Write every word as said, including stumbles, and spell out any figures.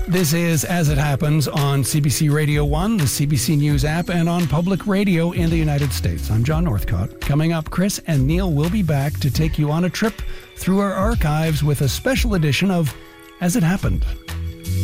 This is As It Happens on C B C Radio one, the C B C News app, and on public radio in the United States. I'm John Northcott. Coming up, Chris and Neil will be back to take you on a trip through our archives with a special edition of As It Happened.